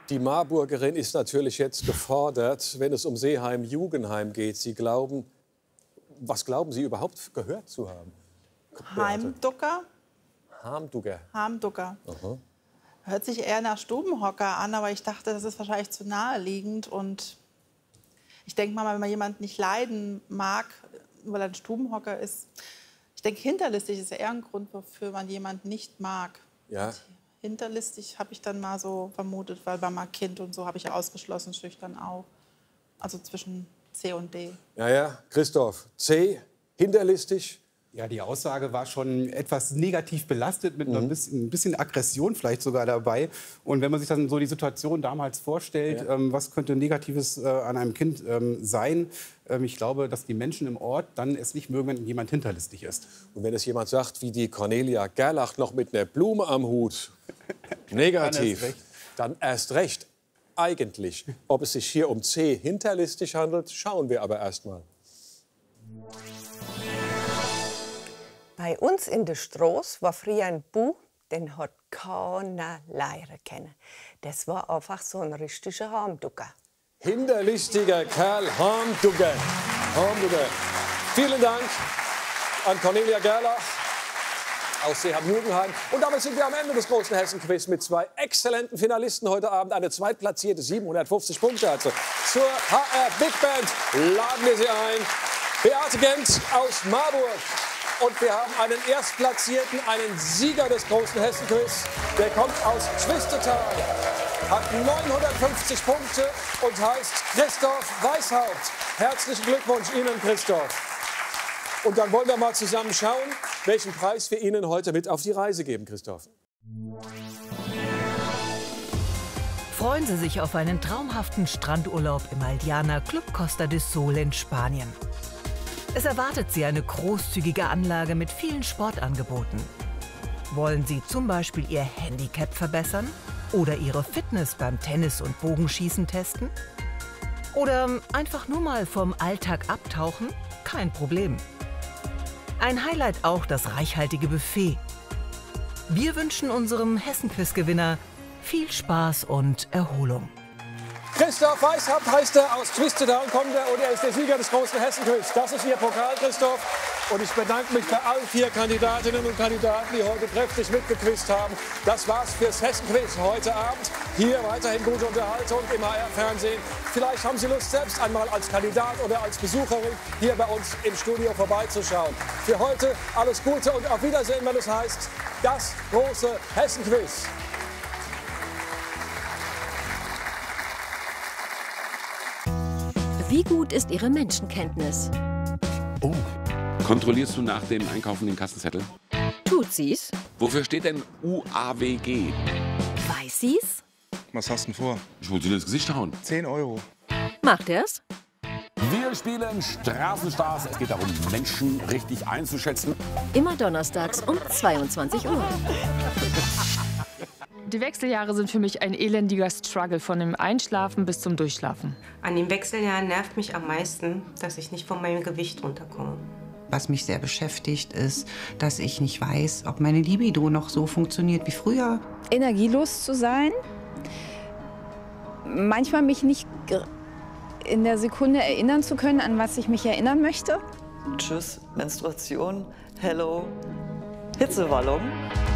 Die Marburgerin ist natürlich jetzt gefordert, wenn es um Seeheim-Jugendheim geht. Sie glauben, was glauben Sie überhaupt gehört zu haben? Heimducker. Harmdugger. Harmducker. Aha. Hört sich eher nach Stubenhocker an, aber ich dachte, das ist wahrscheinlich zu naheliegend. Und ich denke mal, wenn man jemanden nicht leiden mag, weil er ein Stubenhocker ist, ich denke, hinterlistig ist eher ein Grund, wofür man jemanden nicht mag. Ja. Hinterlistig habe ich dann mal so vermutet, weil bei meinem Kind und so habe ich ausgeschlossen, schüchtern auch. Also zwischen C und D. Ja, ja, Christoph, C, hinterlistig. Ja, die Aussage war schon etwas negativ belastet, mit ein bisschen Aggression vielleicht sogar dabei. Und wenn man sich dann so die Situation damals vorstellt, was könnte Negatives an einem Kind sein? Ich glaube, dass die Menschen im Ort dann es nicht mögen, wenn jemand hinterlistig ist. Und wenn es jemand sagt, wie die Cornelia Gerlach noch mit einer Blume am Hut, negativ, dann erst recht. Eigentlich, ob es sich hier um C, hinterlistig handelt, schauen wir aber erst mal. Bei uns in der Straße war früher ein Buch, den hat keiner lernen können. Das war einfach so ein richtiger Harmducker. Hinterlistiger Kerl, Harmdugger. Harmdugger. Vielen Dank an Cornelia Gerlach aus Seeheim-Jugendheim. Und damit sind wir am Ende des großen Hessen-Quiz mit zwei exzellenten Finalisten heute Abend. Eine zweitplatzierte 750 Punkte hatte. Zur HR Big Band laden wir sie ein. Beate Gent aus Marburg. Und wir haben einen Erstplatzierten, einen Sieger des großen Hessen-Quiz. Der kommt aus Twistetal, hat 950 Punkte und heißt Christoph Weishaupt. Herzlichen Glückwunsch Ihnen, Christoph. Und dann wollen wir mal zusammen schauen, welchen Preis wir Ihnen heute mit auf die Reise geben, Christoph. Freuen Sie sich auf einen traumhaften Strandurlaub im Aldiana Club Costa del Sol in Spanien. Es erwartet Sie eine großzügige Anlage mit vielen Sportangeboten. Wollen Sie zum Beispiel Ihr Handicap verbessern oder Ihre Fitness beim Tennis und Bogenschießen testen? Oder einfach nur mal vom Alltag abtauchen? Kein Problem. Ein Highlight auch das reichhaltige Buffet. Wir wünschen unserem Hessen-Quiz-Gewinner viel Spaß und Erholung. Christoph Weishaupt heißt er, aus Twistetal kommt er und er ist der Sieger des großen Hessen-Quiz. Das ist Ihr Pokal, Christoph. Und ich bedanke mich bei allen 4 Kandidatinnen und Kandidaten, die heute kräftig mitgequizt haben. Das war's fürs Hessen-Quiz heute Abend. Hier weiterhin gute Unterhaltung im HR-Fernsehen. Vielleicht haben Sie Lust, selbst einmal als Kandidat oder als Besucherin hier bei uns im Studio vorbeizuschauen. Für heute alles Gute und auf Wiedersehen, wenn es heißt, das große Hessen-Quiz. Wie gut ist Ihre Menschenkenntnis? Oh. Kontrollierst du nach dem Einkaufen den Kassenzettel? Tut sie's? Wofür steht denn UAWG? Weiß sie's? Was hast du denn vor? Ich wollte dir ins Gesicht hauen. 10 Euro. Macht er's? Wir spielen Straßenstars. Es geht darum, Menschen richtig einzuschätzen. Immer donnerstags um 22 Uhr. Die Wechseljahre sind für mich ein elendiger Struggle, von dem Einschlafen bis zum Durchschlafen. An den Wechseljahren nervt mich am meisten, dass ich nicht von meinem Gewicht runterkomme. Was mich sehr beschäftigt, ist, dass ich nicht weiß, ob meine Libido noch so funktioniert wie früher. Energielos zu sein, manchmal mich nicht in der Sekunde erinnern zu können, an was ich mich erinnern möchte. Tschüss, Menstruation, hello, Hitzewallung.